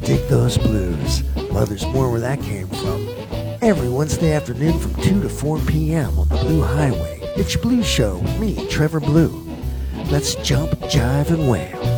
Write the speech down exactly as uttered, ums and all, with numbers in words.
Dig those blues. Well, there's more where that came from. Every Wednesday afternoon from two to four p.m. on the Blue Highway. It's your Blues Show with me, Trevor Blue. Let's jump, jive, and wail.